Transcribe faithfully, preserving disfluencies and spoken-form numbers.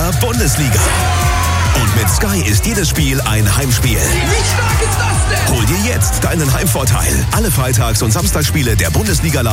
der Bundesliga. Und mit Sky ist jedes Spiel ein Heimspiel. Wie stark ist das denn? Hol dir jetzt deinen Heimvorteil. Alle Freitags- und Samstagsspiele der Bundesliga